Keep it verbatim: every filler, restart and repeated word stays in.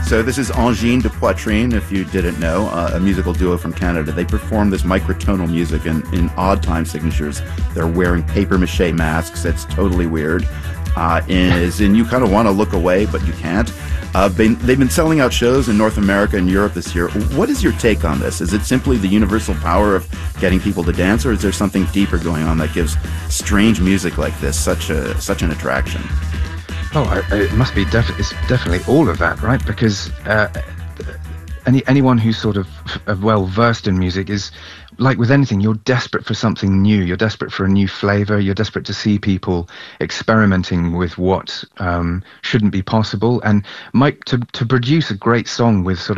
So this is Angine de Poitrine, if you didn't know, uh, a musical duo from Canada. They perform this microtonal music in, in odd time signatures. They're wearing papier-mâché masks. It's totally weird. Uh, is and you kind of want to look away, but you can't. Uh, been, they've been selling out shows in North America and Europe this year. What is your take on this? Is it simply the universal power of getting people to dance, or is there something deeper going on that gives strange music like this such a such an attraction? Oh, I, it must be def- it's definitely all of that, right? Because uh, any anyone who's sort of uh, well versed in music is, like with anything, you're desperate for something new. You're desperate for a new flavor. You're desperate to see people experimenting with what um, shouldn't be possible. And Mike, to to produce a great song with sort